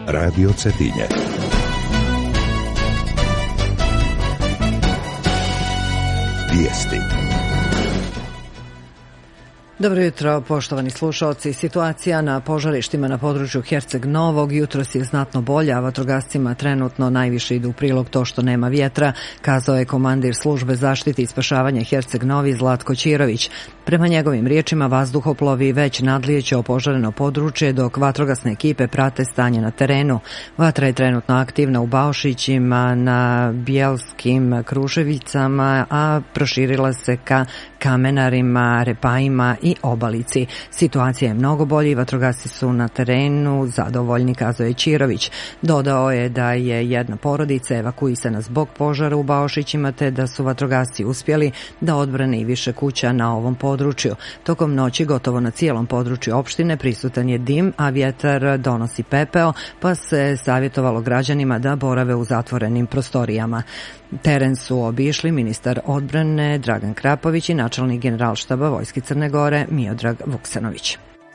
Radio Cetinje. Vijesti. Dobro jutro, poštovani slušaoci. Situacija na požarištima na području Herceg Novog jutros je znatno bolja, a vatrogascima trenutno najviše ide u prilog to što nema vjetra, kazao je komandir službe zaštite i spašavanja Herceg Novi Zlatko Ćirović. Prema njegovim riječima, vazduhoplovi već nadlijeće opožareno područje, dok vatrogasne ekipe prate stanje na terenu. Vatra je trenutno aktivna u Baušićima, na Bijelskim Kruševicama, a proširila se ka Kamenarima, Repajima i Obalici. Situacija je mnogo bolja i vatrogasci su na terenu zadovoljni, kazao je Ćirović. Dodao je da je jedna porodica evakuisana zbog požara u Baušićima, te da su vatrogasci uspjeli da odbrane i više kuća na ovom području. Tokom noći gotovo na cijelom području opštine prisutan je dim, a vjetar donosi pepeo, pa se savjetovalo građanima da borave u zatvorenim prostorijama. Teren su obišli ministar odbrane Dragan Krapović i načelnik Generalštaba Vojske Crne Gore Miodrag Vuksanović.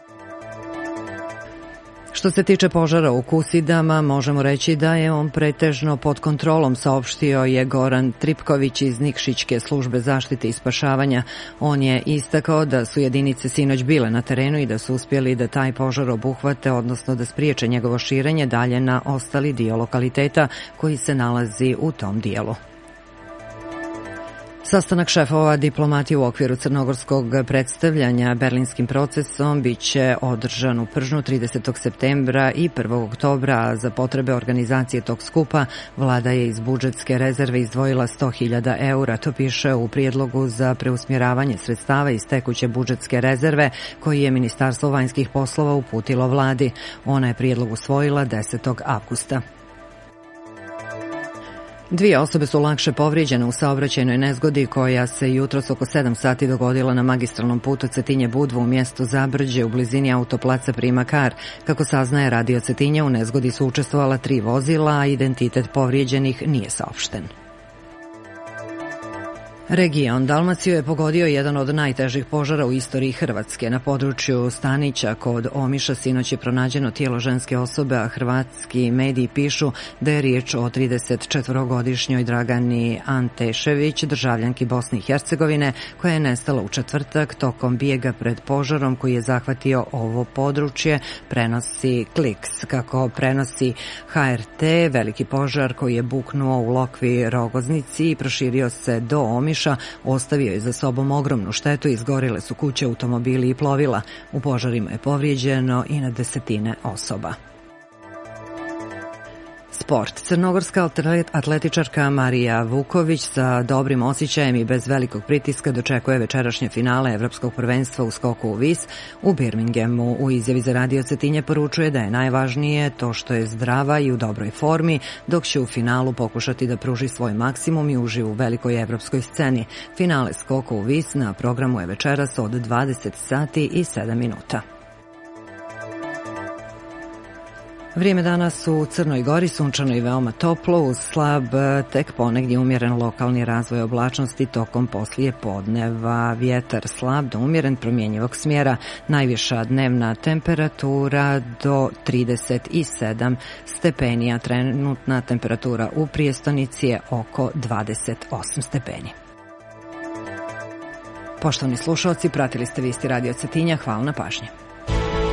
Što se tiče požara u Kusidama, možemo reći da je on pretežno pod kontrolom, saopštio je Goran Tripković iz Nikšićke službe zaštite i spašavanja. On je istakao da su jedinice sinoć bile na terenu i da su uspjeli da taj požar obuhvate, odnosno da spriječe njegovo širenje dalje na ostali dio lokaliteta koji se nalazi u tom dijelu. Sastanak šefova diplomatije u okviru crnogorskog predstavljanja berlinskim procesom biće održan u Pržnu 30. septembra i 1. oktobra. Za potrebe organizacije tog skupa vlada je iz budžetske rezerve izdvojila 100.000 eura. To piše u prijedlogu za preusmjeravanje sredstava iz tekuće budžetske rezerve koji je Ministarstvo vanjskih poslova uputilo vladi. Ona je prijedlog usvojila 10. avgusta. 2 osobe su lakše povrijeđene u saobraćajnoj nezgodi koja se jutros oko 7 sati dogodila na magistralnom putu Cetinje-Budva u mjestu Zabrđe u blizini autoplaca Prima Kar. Kako saznaje Radio Cetinje, u nezgodi su učestvovala 3 vozila, a identitet povrijeđenih nije saopšten. Region Dalmaciju je pogodio jedan od najtežih požara u istoriji Hrvatske. Na području Stanića kod Omiša sinoć je pronađeno tijelo ženske osobe, a hrvatski mediji pišu da je riječ o 34-godišnjoj Dragani Antešević, državljanki Bosne i Hercegovine, koja je nestala u četvrtak tokom bijega pred požarom koji je zahvatio ovo područje, prenosi Kliks. Kako prenosi HRT, veliki požar koji je buknuo u Lokvi Rogoznici i proširio se do Omiša ostavio je za sobom ogromnu štetu, izgorile su kuće, automobili i plovila. U požarima je povrijeđeno i na desetine osoba. Sport. Crnogorska atletičarka Marija Vuković sa dobrim osjećajem i bez velikog pritiska dočekuje večerašnje finale Evropskog prvenstva u skoku u vis u Birminghamu. U izjavi za Radio Cetinje poručuje da je najvažnije to što je zdrava i u dobroj formi, dok će u finalu pokušati da pruži svoj maksimum i uživi u velikoj evropskoj sceni. Finale skoka u vis na programu je večeras od 20 sati i 7 minuta. Vrijeme danas u Crnoj Gori sunčano i veoma toplo, uz slab, tek ponegdje umjeren lokalni razvoj oblačnosti tokom poslije podneva. Vjetar slab do umjeren promjenjivog smjera, najviša dnevna temperatura do 37 stepeni, a trenutna temperatura u prijestonici je oko 28 stepeni. Poštovani slušalci, pratili ste vijesti Radio Cetinja, hvala na pažnji.